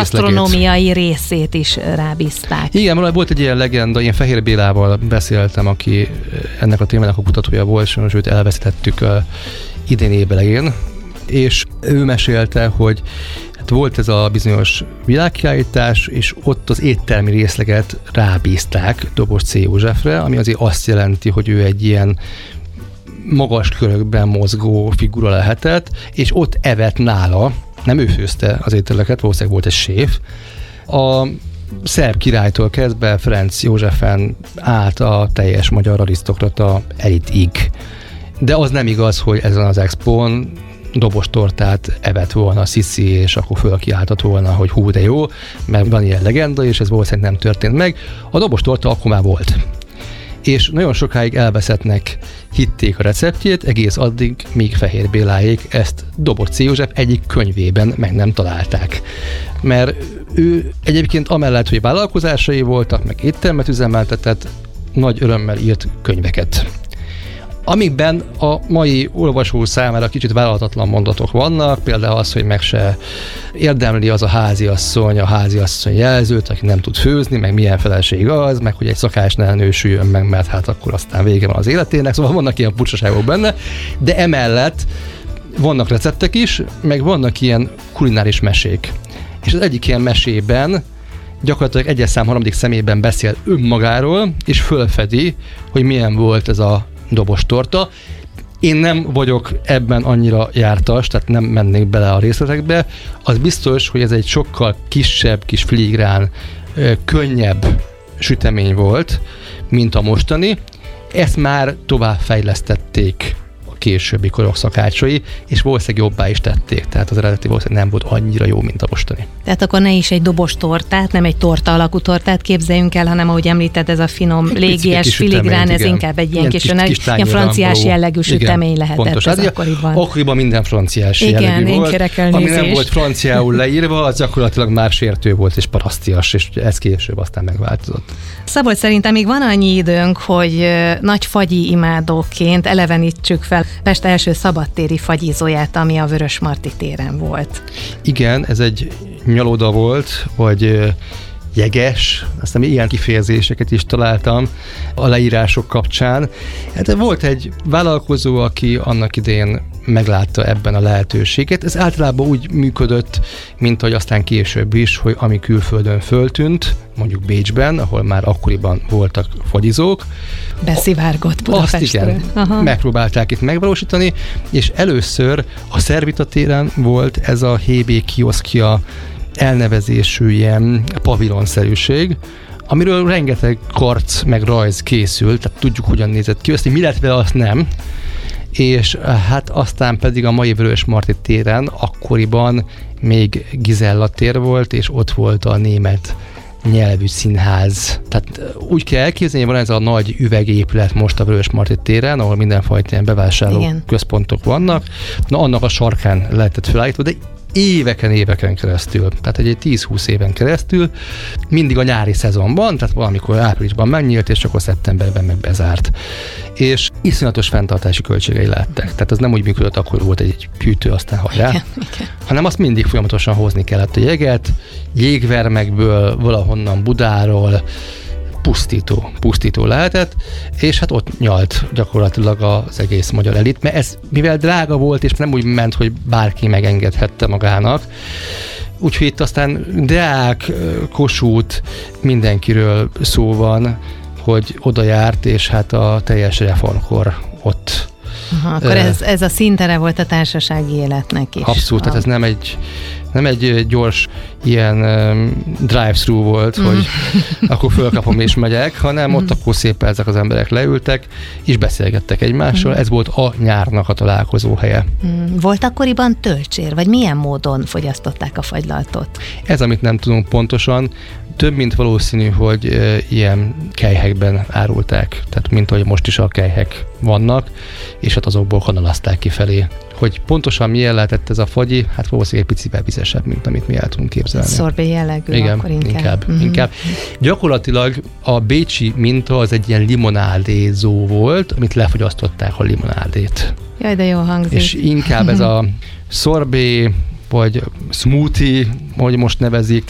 gasztronómiai részét is rábízták. Igen, volt egy ilyen legenda, én Fehér Bélával beszéltem, aki ennek a témának a kutatója volt, és őt elveszítettük idén évelején, és ő mesélte, hogy hát volt ez a bizonyos világkiállítás, és ott az éttermi részleget rábízták Dobos C. Józsefre, ami azért azt jelenti, hogy ő egy ilyen magas körökben mozgó figura lehetett, és ott evett nála, nem ő főzte az ételeket, valószínűleg volt egy séf, a szerb királytól kezdve Ferenc Józsefen át a teljes magyar arisztokrata elitig. De az nem igaz, hogy ezen az expón dobostortát evett volna Sziszi, és akkor fölkiáltott volna, hogy hú, de jó, mert van ilyen legenda, és ez valószínűleg nem történt meg. A dobostorta akkor már volt. És nagyon sokáig elveszettnek hitték a receptjét, egész addig, míg Fehér Béláék ezt Dobos C. József egyik könyvében meg nem találták. Mert ő egyébként amellett, hogy vállalkozásai voltak, meg éttermet üzemeltetett, nagy örömmel írt könyveket. Amikben a mai olvasó számára kicsit vállalhatatlan mondatok vannak, például az, hogy meg se érdemli az a háziasszony jelzőt, aki nem tud főzni, meg milyen feleség az, meg hogy egy szakács ne nősüljön meg, mert hát akkor aztán vége van az életének, szóval vannak ilyen furcsaságok benne, de emellett vannak receptek is, meg vannak ilyen kulináris mesék. És az egyik ilyen mesében gyakorlatilag egyes szám harmadik szemében beszél önmagáról, és fölfedi, hogy milyen volt ez a dobostorta. Én nem vagyok ebben annyira jártas, tehát nem mennék bele a részletekbe. Az biztos, hogy ez egy sokkal kisebb, kis filigrán, könnyebb sütemény volt, mint a mostani. Ezt már tovább fejlesztették a későbbi korok szakácsai, és valószínűleg jobbá is tették. Tehát az eredeti valószínűleg nem volt annyira jó, mint a mostani. Tehát akkor ne is egy dobostortát, nem egy torta alakú tortát képzeljünk el, hanem ahogy említed, ez a finom, légies, filigrán, ez inkább egy ilyen kis franciás jellegű sütemény lehetett. Pontos. Ez akkoriban. Akkoriban minden franciás jellegű volt. Ami nem volt franciául leírva, az gyakorlatilag már sértő volt és parasztias, és ez később aztán megváltozott. Szabolcs, szerintem még van annyi időnk, hogy nagy fagyi imádóként elevenítsük fel Pest első szabadtéri fagyizóját, ami a Vörösmarty téren volt. Igen, ez egy nyaloda volt, vagy jeges, aztán ilyen kifejezéseket is találtam a leírások kapcsán. Hát volt egy vállalkozó, aki annak idején meglátta ebben a lehetőséget. Ez általában úgy működött, mint ahogy aztán később is, hogy ami külföldön föltűnt, mondjuk Bécsben, ahol már akkoriban voltak fagyizók. Beszivárgott Budapestről. Azt igen, megpróbálták itt megvalósítani, és először a Szervita téren volt ez a HB Kioszkia elnevezésű ilyen pavilonszerűség, amiről rengeteg karc meg rajz készült, tehát tudjuk, hogyan nézett ki, azt, hogy mi lett vele, azt nem. És hát aztán pedig a mai Vörösmarty téren akkoriban még Gizella tér volt, és ott volt a német nyelvű színház. Tehát úgy kell elképzelni, hogy van ez a nagy üvegépület most a Vörösmarty téren, ahol mindenfajta ilyen bevásárló központok vannak. Na, annak a sarkán lehetett felállítva, de éveken keresztül, tehát egy 10-20 éven keresztül, mindig a nyári szezonban, tehát valamikor áprilisban megnyílt, és akkor szeptemberben meg bezárt. És iszonyatos fenntartási költségei lettek. Tehát ez nem úgy működött, akkor volt egy hűtő, aztán hajrá, hanem azt mindig folyamatosan hozni kellett a jeget, jégvermekből, valahonnan Budáról, pusztító lehetett, és hát ott nyalt gyakorlatilag az egész magyar elit, mert ez mivel drága volt, és nem úgy ment, hogy bárki megengedhette magának, úgyhogy itt aztán Deák, Kossuth, mindenkiről szó van, hogy oda járt, és hát a teljes reformkor ott. Aha, akkor ez a színtere volt a társasági életnek is. Abszolút, tehát ez nem egy gyors ilyen drive-thru volt, hogy akkor fölkapom és megyek, hanem ott akkor szépen ezek az emberek leültek, és beszélgettek egymással. Ez volt a nyárnak a találkozó helye. Volt akkoriban tölcsér, vagy milyen módon fogyasztották a fagylaltot? Ez, amit nem tudunk pontosan, több mint valószínű, hogy ilyen kelyhekben árulták, tehát mint ahogy most is a kelyhek vannak, és hát azokból kanalazták kifelé. Hogy pontosan milyen lehetett ez a fagyi, hát valószínűleg egy picivel vizesebb, mint amit mi el tudunk képzelni. Szorbé jellegű, igen, akkor inkább. Inkább. Gyakorlatilag a bécsi minta az egy ilyen limonádézó volt, amit lefogyasztották a limonádét. Jaj, de jól hangzik. És inkább ez a szorbé, vagy smoothie, ahogy most nevezik,